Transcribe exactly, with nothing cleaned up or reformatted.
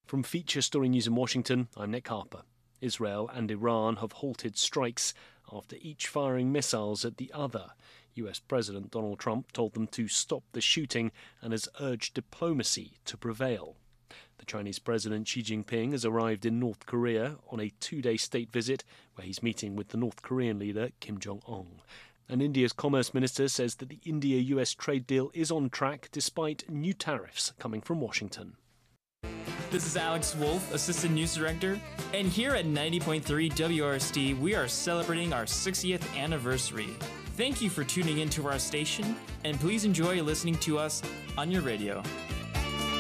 From Feature Story News in Washington, I'm Nick Harper. Israel and Iran have halted strikes after each firing missiles at the other. U S President Donald Trump told them to stop the shooting and has urged diplomacy to prevail. The Chinese President Xi Jinping has arrived in North Korea on a two-day state visit where he's meeting with the North Korean leader Kim Jong-un. And India's Commerce Minister says that the India-U S trade deal is on track despite new tariffs coming from Washington. This is Alex Wolf, Assistant News Director, and here at ninety point three W R S T, we are celebrating our sixtieth anniversary. Thank you for tuning into our station, and please enjoy listening to us on your radio.